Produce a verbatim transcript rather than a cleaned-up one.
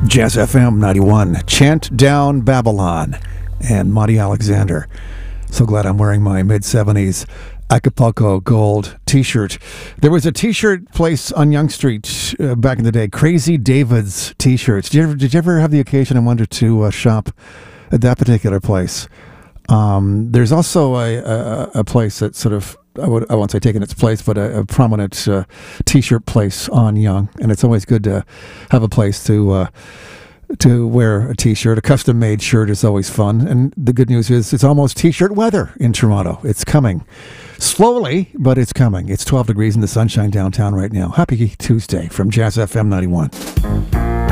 Jazz F M ninety-one, Chant Down Babylon, and Monty Alexander. So glad I'm wearing my mid-seventies Acapulco Gold t-shirt. There was a t-shirt place on Yonge Street uh, back in the day, Crazy David's t-shirts. Did you ever, did you ever have the occasion, I wonder, to uh, shop at that particular place? Um, there's also a, a, a place that sort of, I, would, I won't say taking its place, but a, a prominent uh, t-shirt place on Yonge, and it's always good to have a place to uh, to wear a t-shirt. A custom-made shirt is always fun, and the good news is it's almost t-shirt weather in Toronto. It's coming. Slowly, but it's coming. It's twelve degrees in the sunshine downtown right now. Happy Tuesday from Jazz F M ninety-one.